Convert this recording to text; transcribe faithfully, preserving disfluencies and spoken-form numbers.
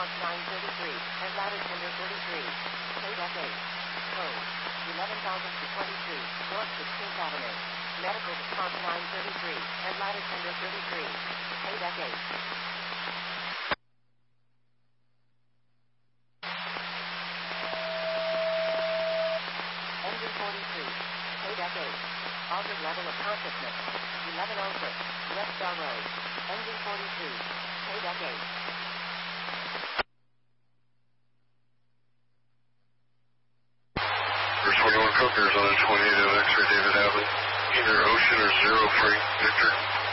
response nine thirty-three, and ladder tender thirty-three. K F eight. Code eleven thousand twenty-three, North sixteenth Avenue. Medical response nine thirty-three, and ladder tender thirty-three. K F eight. Engine forty-three. K F eight. Altered level of consciousness. eleven oh six, West Star Road. Engine forty-three. K F eight. First twenty-one Cook, Arizona twenty-eight, X-ray David Abbott. Either Ocean or Zero Frank Victor.